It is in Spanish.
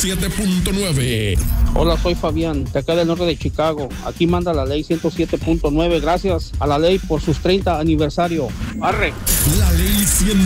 107.9. Hola, soy Fabián, de acá del norte de Chicago. Aquí manda la ley 107.9. Gracias a la ley por sus 30 aniversario. ¡Arre! La ley 100.